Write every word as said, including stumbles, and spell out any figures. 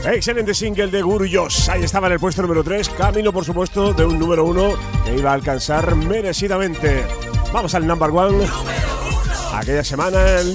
Excelente single de Gurullos. Ahí estaba en el puesto número tres, camino por supuesto de un número uno que iba a alcanzar merecidamente. Vamos al number one. Aquella semana el